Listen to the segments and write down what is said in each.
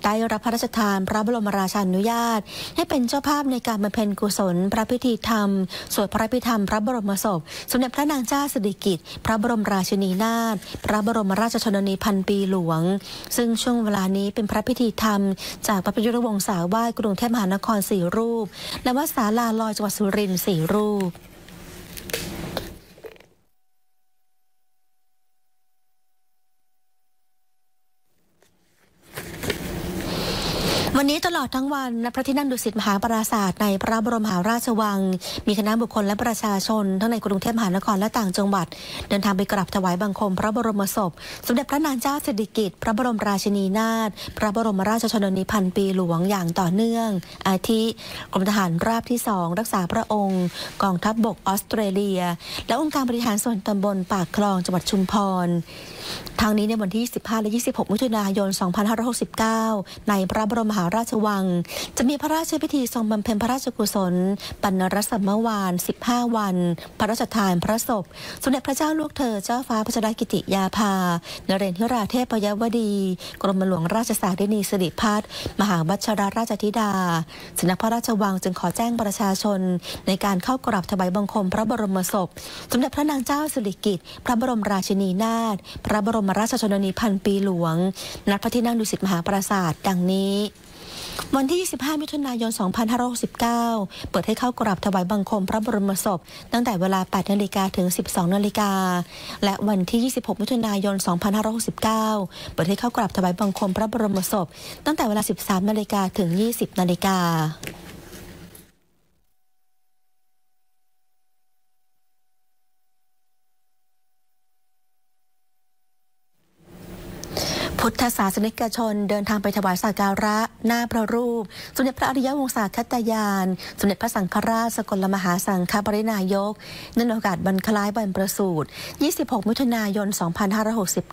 ได้รับพระราชทานพระบรมราชานุญาตให้เป็นเจ้าภาพในการบำเพ็ญกุศลพระพิธีธรรมสวดพระพิธรรมพระบรมศพสมเด็จพระนางเจ้าสิริกิติ์พระบรมราชินีนาถพระบรมราชชนนีพันปีหลวงซึ่งช่วงเวลานี้เป็นพระพิธีธรรมจากพระประยุรวงศาวาสกรุงเทพมหานคร4 รูปและวัดศาลาลอยจังหวัดสุรินทร์4 รูปวันนี้ตลอดทั้งวันณพระที่นั่งดุสิตมหาปราสาทในพระบรมมหาราชวังมีคณะบุคคลและประชาชนทั้งในกรุงเทพมหานครและต่างจังหวัดเดินทางไปกราบถวายบังคมพระบรมศพสมเด็จพระนางเจ้าสิริกิติ์พระบรมราชินีนาถพระบรมราชชนนีพันปีหลวงอย่างต่อเนื่องอาทิกรมทหารราบที่ 2รักษาพระองค์กองทัพบกออสเตรเลียและองค์การบริหารส่วนตำบลปากคลองจังหวัดชุมพรทางนี้ในวันที่25และ26มิถุนายน2569ในพระบรมมหาราชวังจะมีพระราชพิธีทรงบำเพ็ญพระราชกุศลปณรสมวาน15 วันพระราชทานพระศพสมเด็จพระเจ้าลูกเธอเจ้าฟ้าพัชรกิติยาภานเรนทิราเทพยวดีกรมหลวงราชสารินีสิริพัฒน์มหาวัชรราชธิดาสำนักพระราชวังจึงขอแจ้งประชาชนในการเข้ากราบถวายบังคมพระบรมศพสมเด็จพระนางเจ้าสิริกิติ์พระบรมราชินีนาถพระบรมราชชนนีพันปีหลวงณพระที่นั่งดุสิตมหาปราสาทดังนี้วันที่25มิถุนายน2569เปิดให้เข้ากราบถวายบังคมพระบรมศพตั้งแต่เวลา 8 นาฬิกาถึง 12 นาฬิกาและวันที่26มิถุนายน2569เปิดให้เข้ากราบถวายบังคมพระบรมศพตั้งแต่เวลา 13 นาฬิกาถึง 20 นาฬิกาพุทธศาสนิกชนเดินทางไปถวายสักการะหน้าพระรูปสมเด็จพระอริยวงศาคัตยานสมเด็จพระสังฆราชสกลมหาสังฆปรินายกเนื่องในโอกาสวันคล้ายวันประสูติ26มิถุนายน2569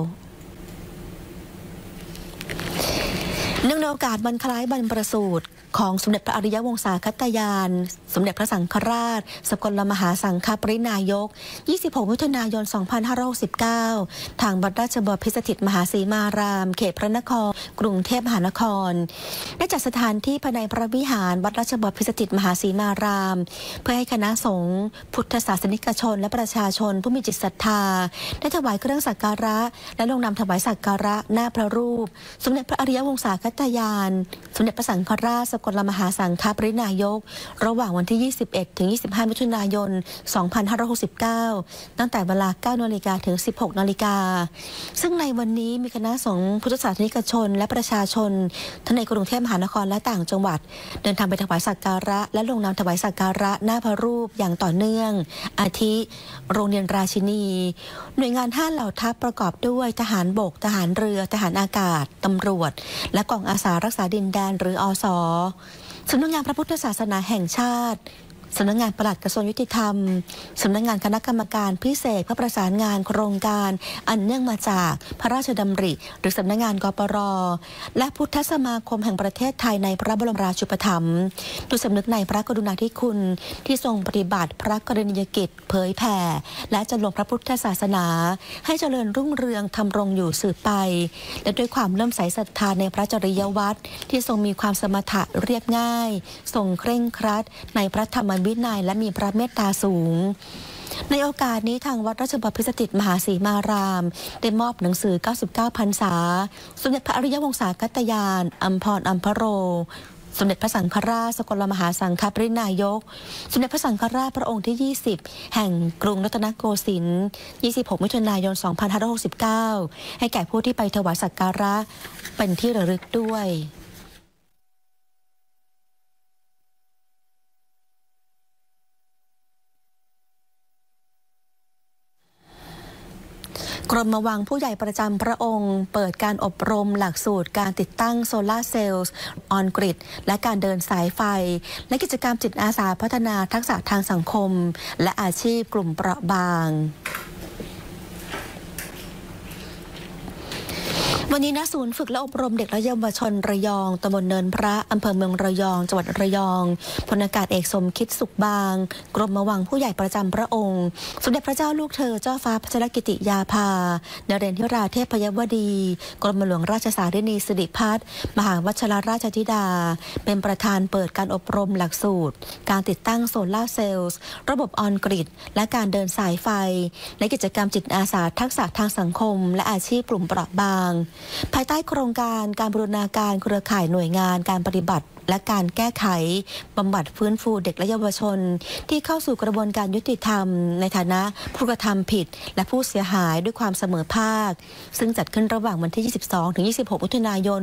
เนื่องในโอกาสวันคล้ายวันประสูติของสมเด็จพระอริยวงศาคัตยานสมเด็จพระสังฆราชสกลมหาสังฆปรินายก26มิถุนายน2569ทางวัดราชบพิสถิตมหาสีมารามเขตพระนครกรุงเทพมหานครได้จัดสถานที่ภายในพระวิหารวัดราชบพิสถิตมหาสีมารามเพื่อให้คณะสงฆ์พุทธศาสนิกชนและประชาชนผู้มีจิตศรัทธาได้ถวายเครื่องสักการะและลงนามถวายสักการะหน้าพระรูปสมเด็จพระอริยวงศาคัตยานสมเด็จพระสังฆราชสกลมหาสังฆปรินายกระหว่างวันที่21ถึง25มิถุนายน2569ตั้งแต่เวลา 9 นาฬิกาถึง 16 นาฬิกาซึ่งในวันนี้มีคณะสงฆ์พุทธศาสนิกชนและประชาชนทั้งในกรุงเทพมหานครและต่างจังหวัดเดินทางไปถวายสักการะและลงนามถวายสักการะหน้าพระรูปอย่างต่อเนื่องอาทิโรงเรียนราชินีหน่วยงาน5 เหล่าทัพประกอบด้วยทหารบกทหารเรือทหารอากาศตำรวจและกองอาสารักษาดินแดนหรืออส.สำนักงานพระพุทธศาสนาแห่งชาติสำนักงานปลัดกระทรวงยุติธรรมสำนักงานคณะกรรมการพิเศษเพื่อประสานงานโครงการอันเนื่องมาจากพระราชดำริหรือสำนักงานกปร.และพุทธสมาคมแห่งประเทศไทยในพระบรมราชูปถัมภ์ด้วยสำนึกในพระกรุณาธิคุณที่ทรงปฏิบัติพระกรณียกิจเผยแผ่และจำลองพระพุทธศาสนาให้เจริญรุ่งเรืองทำรงอยู่สืบไปและด้วยความเลื่อมใสศรัทธาในพระจริยวัตรที่ทรงมีความสมถะเรียบง่ายทรงเคร่งครัดในพระธรรมวินัยและมีพระเมตตาสูงในโอกาสนี้ทางวัดราชบพิสถิตมหาสีมารามได้มอบหนังสือ99 พรรษาสมเด็จพระอริยวงศาคัตยานอัมพรอัมพโรสมเด็จพระสังฆราชสกลมหาสังฆปรินายกสมเด็จพระสังฆราชพระองค์ที่20แห่งกรุงรัตนโกสินทร์26มิถุนายน2569ให้แก่ผู้ที่ไปถวายสักการะเป็นที่ระลึกด้วยกรมวังผู้ใหญ่ประจำพระองค์เปิดการอบรมหลักสูตรการติดตั้งโซลาร์เซลล์ออนกริดและการเดินสายไฟและกิจกรรมจิตอาสาพัฒนาทักษะทางสังคมและอาชีพกลุ่มเปราะบางวันนี้ณศูนย์ฝึกและอบรมเด็กและเยาวชนระยองตำบลเนินพระอำเภอเมืองระยองจังหวัดระยองพลอากาศเอกสมคิดสุขบางกรมวังผู้ใหญ่ประจำพระองค์สมเด็จพระเจ้าลูกเธอเจ้าฟ้าพัชรกิติยาภานเรนทิราเทพยวดีกรมหลวงราชสารินีสิริพัฒน์มหาวชิรราชธิดาเป็นประธานเปิดการอบรมหลักสูตรการติดตั้งโซลาร์เซลล์ระบบออนกริดและการเดินสายไฟในกิจกรรมจิตอาสาทักษะทางสังคมและอาชีพกลุ่มเปราะบางภายใต้โครงการการบูรณาการเครือข่ายหน่วยงานการปฏิบัติและการแก้ไขบำบัดฟื้นฟูเด็กและเยาวชนที่เข้าสู่กระบวนการยุติธรรมในฐานะผู้กระทำผิดและผู้เสียหายด้วยความเสมอภาคซึ่งจัดขึ้นระหว่างวันที่ 22 ถึง 26 มิถุนายน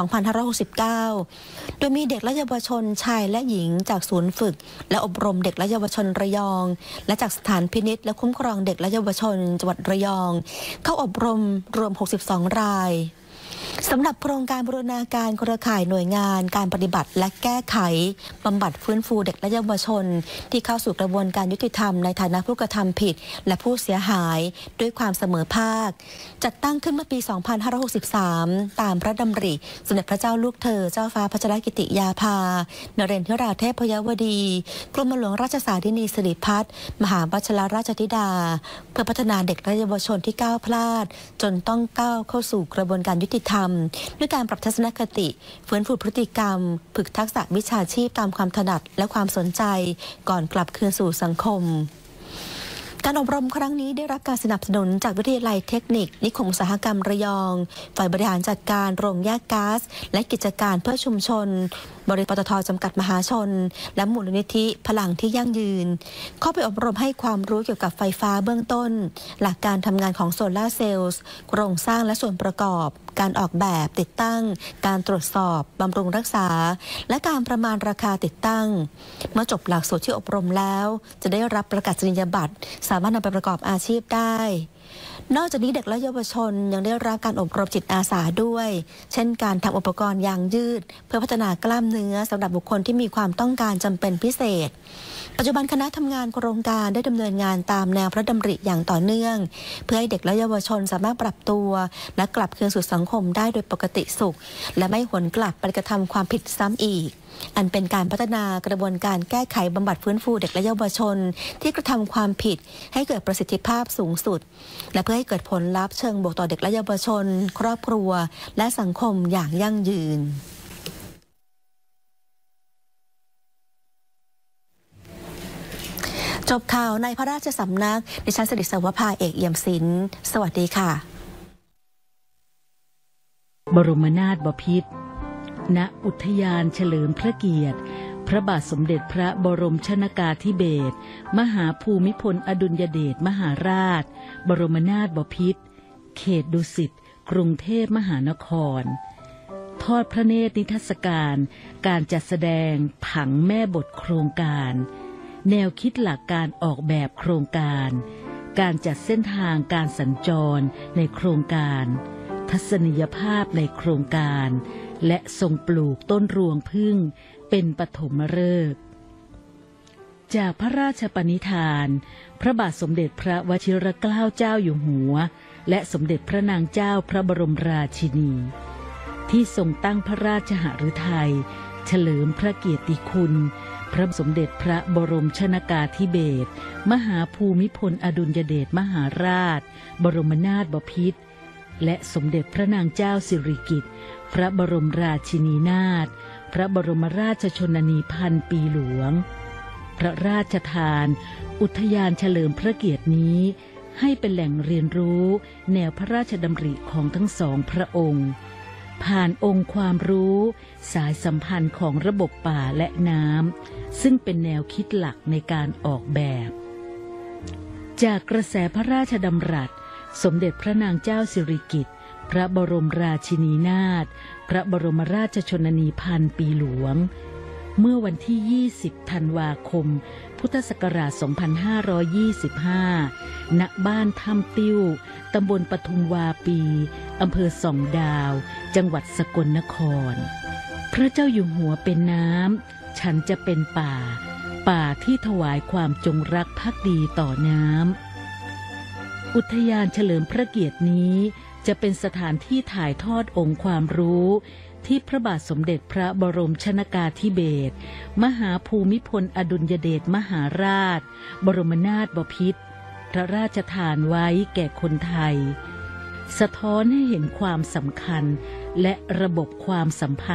2569 โดยมีเด็กและเยาวชนชายและหญิงจากศูนย์ฝึกและอบรมเด็กและเยาวชนระยองและจากสถานพินิจและคุ้มครองเด็กและเยาวชนจังหวัดระยองเข้าอบรมรวม 62 รายสำหรับโครงการบูรณาการเครือข่ายหน่วยงานการปฏิบัติและแก้ไขบำบัดฟื้นฟูเด็กและเยาวชนที่เข้าสู่กระบวนการยุติธรรมในฐานะผู้กระทำผิดและผู้เสียหายด้วยความเสมอภาคจัดตั้งขึ้นเมื่อปี 2563 ตามพระดำริสมเด็จพระเจ้าลูกเธอเจ้าฟ้าพัชรกิติยาภานเรนทิราเทพยวดีกรมหลวงราชสารินีสิริพัฒน์มหาวชิรราชธิดาเพื่อพัฒนาเด็กและเยาวชนที่ก้าวพลาดจนต้องก้าวเข้าสู่กระบวนการยุติธรรมด้วยการปรับทัศนคติฟื้นฟูพฤติกรรมฝึกทักษะวิชาชีพตามความถนัดและความสนใจก่อนกลับคืนสู่สังคมการอบรมครั้งนี้ได้รับการสนับสนุนจากวิทยาลัยเทคนิคนิคมอุตสาหกรรมระยองฝ่ายบริหารจัดการโรงแยกก๊าซและกิจการเพื่อชุมชนบริษัทปตท.จำกัดมหาชนและมูลนิธิพลังที่ยั่งยืนเข้าไปอบรมให้ความรู้เกี่ยวกับไฟฟ้าเบื้องต้นหลักการทำงานของโซลาร์เซลล์โครงสร้างและส่วนประกอบการออกแบบติดตั้งการตรวจสอบบำรุงรักษาและการประมาณราคาติดตั้งเมื่อจบหลักสูตรที่อบรมแล้วจะได้รับประกาศนียบัตรสามารถนำไปประกอบอาชีพได้นอกจากนี้เด็กและเยาวชนยังได้รับการอบรมจิตอาสาด้วยเช่นการทำอุปกรณ์ยางยืดเพื่อพัฒนากล้ามเนื้อสำหรับบุคคลที่มีความต้องการจำเป็นพิเศษปัจจุบันคณะทำงานโครงการได้ดำเนินงานตามแนวพระดำริอย่างต่อเนื่องเพื่อให้เด็กและเยาวชนสามารถปรับตัวและกลับคืนสู่สังคมได้โดยปกติสุขและไม่หวนกลับไปกระทำความผิดซ้ำอีกอันเป็นการพัฒนากระบวนการแก้ไขบำบัดฟื้นฟูเด็กและเยาวชนที่กระทำความผิดให้เกิดประสิทธิภาพสูงสุดและเพื่อให้เกิดผลลัพธ์เชิงบวกต่อเด็กและเยาวชนครอบครัวและสังคมอย่างยั่งยืนจบข่าวในพระราชสำนักดิฉันสิริสวภาเอกเอี่ยมศิลป์สวัสดีค่ะบรมนาถบพิตรณอุทยานเฉลิมพระเกียรติพระบาทสมเด็จพระบรมชนกาธิเบศรมหาภูมิพลอดุลยเดชมหาราชบรมนาถบพิตรเขตดุสิตกรุงเทพมหานครทอดพระเนตรนิทรรศการการจัดแสดงผังแม่บทโครงการแนวคิดหลักการออกแบบโครงการการจัดเส้นทางการสัญจรในโครงการทัศนียภาพในโครงการและทรงปลูกต้นรวงผึ้งเป็นปฐมฤกษ์จากพระราชปณิธานพระบาทสมเด็จพระวชิรเกล้าเจ้าอยู่หัวและสมเด็จพระนางเจ้าพระบรมราชินีที่ทรงตั้งพระราชหฤทัยเฉลิมพระเกียรติคุณพระสมเด็จพระบรมชนกาธิเบศรมหาภูมิพลอดุลยเดชมหาราชบรมนาถบพิตรและสมเด็จพระนางเจ้าสิริกิติ์พระบรมราชินีนาถพระบรมราชชนนีพันปีหลวงพระราชทานอุทยานเฉลิมพระเกียรตินี้ให้เป็นแหล่งเรียนรู้แนวพระราชดำริของทั้งสองพระองค์ผ่านองค์ความรู้สายสัมพันธ์ของระบบป่าและน้ำซึ่งเป็นแนวคิดหลักในการออกแบบจากกระแสพระราชดำรัสสมเด็จพระนางเจ้าสิริกิติ์พระบรมราชินีนาถพระบรมราชชนนีพันปีหลวงเมื่อวันที่ 20 ธันวาคม พุทธศักราช 2525 ณ บ้านถ้ำติ้ว ตำบลปทุมวาปี อำเภอส่องดาว จังหวัดสกลนคร พระเจ้าอยู่หัวเป็นน้ำ ฉันจะเป็นป่า ป่าที่ถวายความจงรักภักดีต่อน้ำ อุทยานเฉลิมพระเกียรตินี้จะเป็นสถานที่ถ่ายทอดองค์ความรู้ที่พระบาทสมเด็จพระบรมชนกาธิเบศรมหาภูมิพลอดุลยเดชมหาราชบรมนาถบพิตรพระราชทานไว้แก่คนไทยสะท้อนให้เห็นความสำคัญและระบบความสัมพันธ์